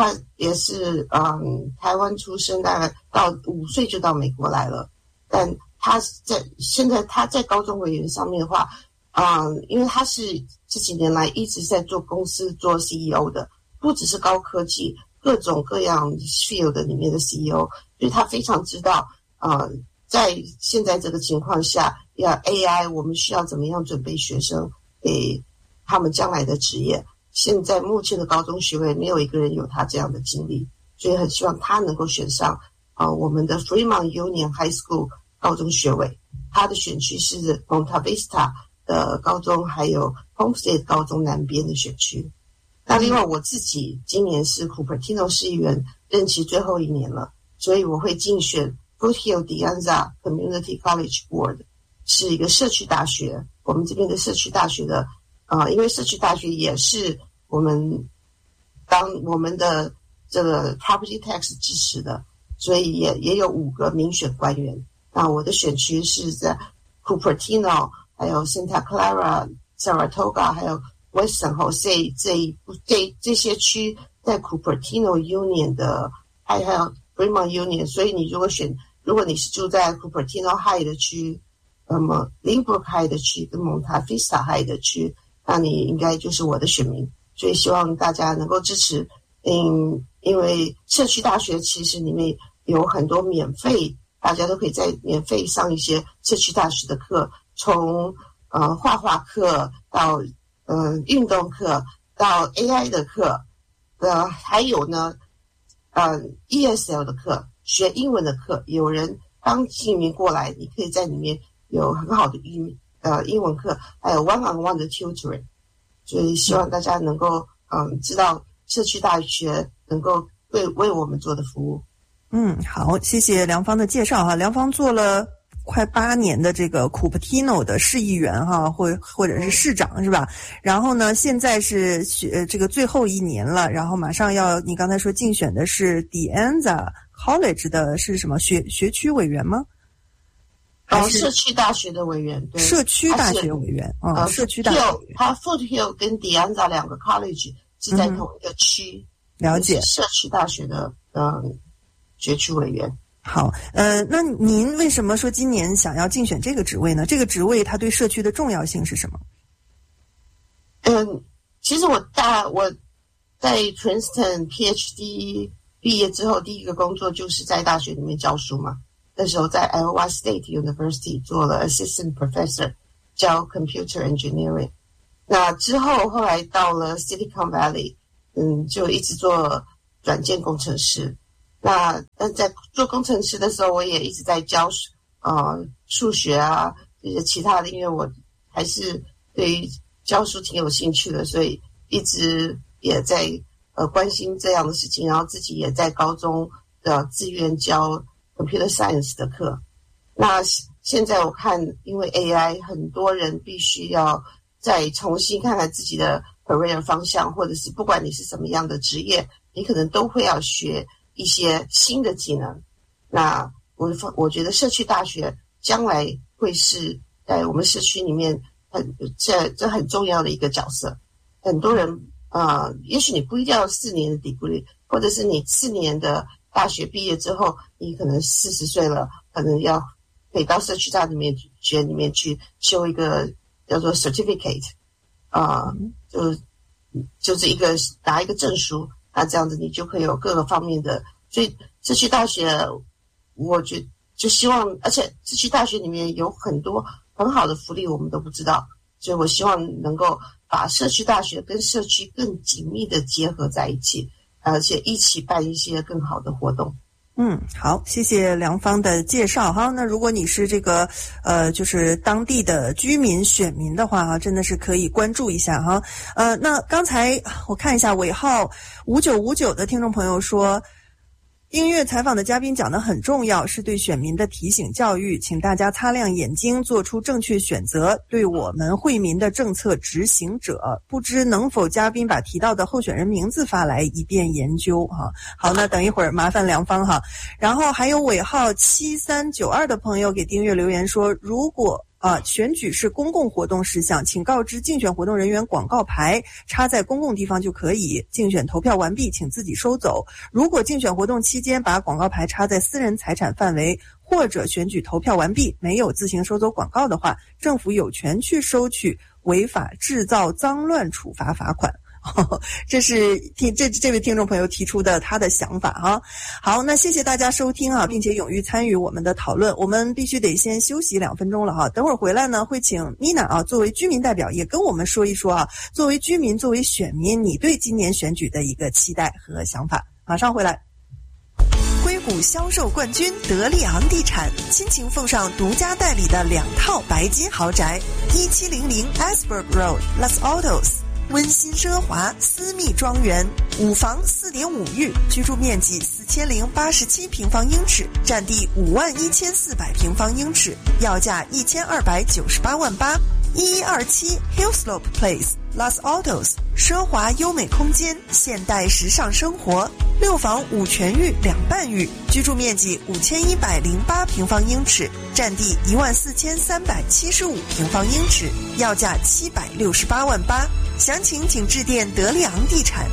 台湾出生，大概到5岁就到美国来了。但现在他在高中委员上面的话，因为他是这几年来一直在做公司做 CEO 的，不只是高科技，各种各样 field 里面的 CEO， 所以他非常知道在现在这个情况下，要 AI 我们需要怎么样准备学生给他们将来的职业。现在目前的高中学位没有一个人有他这样的经历，所以很希望他能够选上我们的 Fremont Union High School 高中学位。他的选区是 Monta Vista 的高中，还有 Homestead 高中南边的选区。那另外我自己今年是 Cupertino 市议员任期最后1年了，所以我会竞选 Foothill De Anza Community College Board， 是一个社区大学，我们这边的社区大学的因为社区大学也是我们的这个 property tax 支持的，所以也有5个民选官员。那我的选区是在 Cupertino， 还有 Santa Clara、Saratoga， 还有 West San Jose 这些区在 Cupertino Union 的，还有 Fremont Union。所以你如果你是住在 Cupertino High 的区，那么 Lynbrook High 的区跟 Monta Vista High 的区，那你应该就是我的选民。所以希望大家能够支持，因为社区大学其实里面有很多免费，大家都可以在免费上一些社区大学的课，从画画课到运动课到 AI 的课，还有呢ESL 的课，学英文的课。有人刚移民过来，你可以在里面有很好的英文课，还有 one-on-one 的 tutoring。所以希望大家能够知道社区大学能够为我们做的服务。 好，谢谢梁芳的介绍哈。梁芳做了快8年的这个 Cupertino 的市议员哈，或者是市长是吧？然后呢，现在是这个最后1年了，然后马上你刚才说竞选的是 De Anza College 的是什么学区委员吗？ 社区大学的委员，对， 社区大学委员社区大学委员。 他 Foothill 跟 De Anza 2个 college 是在同一个区， 了解。 社区大学的学区委员。 好，那您为什么说今年想要竞选这个职位呢？这个职位它对社区的重要性是什么？ 其实我在 Princeton PhD 毕业之后，第一个工作就是在大学里面教书嘛。那时候在 Iowa State University 做了 Assistant Professor， 教 Computer Engineering。那之后来到了 Silicon Valley， 就一直做软件工程师。但在做工程师的时候，我也一直在教数学啊，这些其他的，因为我还是对于教书挺有兴趣的，所以一直也在关心这样的事情，然后自己也在高中的自愿教 Computer Science 的课。那现在我看，因为 AI， 很多人必须要再重新看看自己的 career 方向，或者是不管你是什么样的职业，你可能都会要学一些新的技能。那我觉得社区大学将来会是在我们社区里面这很重要的一个角色。很多人也许你不一定要4年的 degree， 或者是你4年的大学毕业之后，你可能40岁了，可能要可以到社区大学里面去修一个叫做 certificate， 就是拿一个证书，那这样子你就可以有各个方面的。所以社区大学，我就希望，而且社区大学里面有很多很好的福利，我们都不知道，所以我希望能够把社区大学跟社区更紧密的结合在一起，而且一起办一些更好的活动。 好，谢谢梁芳的介绍哈。那如果你是这个就是当地的居民选民的话哈，真的是可以关注一下哈。那刚才我看一下尾号5959的听众朋友说，音乐采访的嘉宾讲得很重要，是对选民的提醒教育，请大家擦亮眼睛，做出正确选择，对我们惠民的政策执行者。不知能否嘉宾把提到的候选人名字发来，以便研究哈。好，那等一会儿麻烦梁芳哈。然后还有尾号7392的朋友给订阅留言说，如果选举是公共活动事项，请告知竞选活动人员广告牌插在公共地方就可以，竞选投票完毕请自己收走。如果竞选活动期间把广告牌插在私人财产范围，或者选举投票完毕没有自行收走广告的话，政府有权去收取违法制造脏乱处罚罚款。这是这位听众朋友提出的他的想法哈。好，那谢谢大家收听并且踊跃参与我们的讨论。我们必须得先休息2分钟了哈。等会儿回来呢，会请 Mina 作为居民代表也跟我们说一说作为居民作为选民你对今年选举的一个期待和想法。马上回来。硅谷销售冠军德利昂地产亲情奉上独家代理的2套白金豪宅，1700 Asberg Road Los Altos，温馨奢华私密庄园，5房4.5浴，居住面积4087平方英尺，占地51400平方英尺，要价1298万8。1127 Hillslope Place Los Altos， 奢华优美空间，现代时尚生活，6房5全浴2半浴，居住面积5108平方英尺，占地14375平方英尺，要价768万8。详情请致电德利昂地产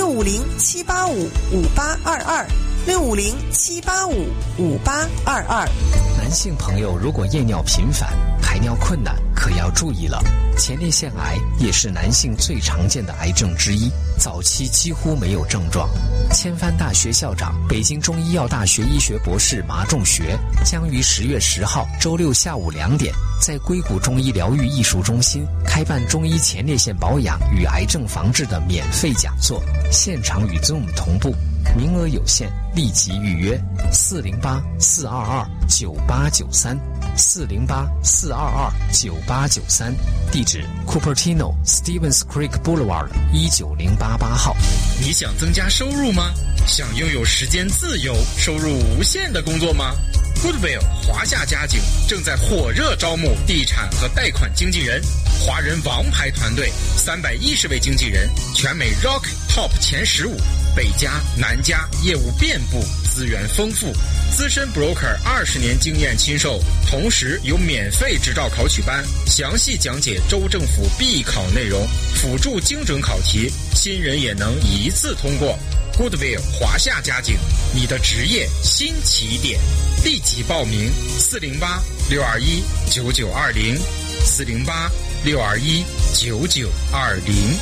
650-785-5822，650-785-5822。 男性朋友如果夜尿频繁、排尿困难，可要注意了。前列腺癌也是男性最常见的癌症之一，早期几乎没有症状。千帆大学校长、北京中医药大学医学博士马仲学将于10月10号周六下午2点，在硅谷中医疗愈艺术中心开办中医前列腺保养与癌症防治的免费讲座，现场与 Zoom 同步，名额有限，立即预约408-422-9893 408-422-9893，地址 Cupertino Stevens Creek Boulevard 19088号。 你想增加收入吗？想拥有时间自由、收入无限的工作吗？Goodwill 华夏家景正在火热招募地产和贷款经纪人，华人王牌团队310位经纪人，全美 Rock Top 前15，北加南加，业务遍布，资源丰富，资深 broker 20年经验亲授，同时有免费执照考取班，详细讲解州政府必考内容，辅助精准考题，新人也能一次通过。Goodwill 华夏家景，你的职业新起点，立即报名408-621-9920 408-621-9920。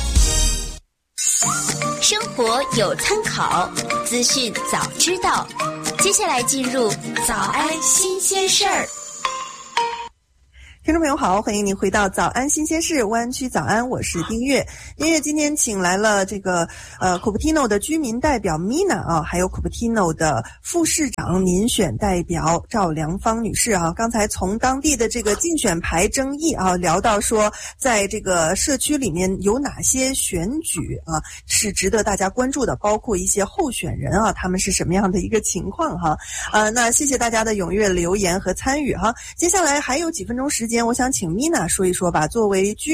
生活有参考，资讯早知道。接下来进入早安新鲜事儿。 听众朋友好，欢迎您回到早安新鲜事湾区早安，我是丁月。丁月今天请来了这个Cupertino 的居民代表 Mina 还有 Cupertino 的副市长民选代表赵良芳女士刚才从当地的这个竞选牌争议聊到说，在这个社区里面有哪些选举是值得大家关注的，包括一些候选人他们是什么样的一个情况那谢谢大家的踊跃留言和参与接下来还有几分钟时间，我想请 Mina 说一说吧。作为居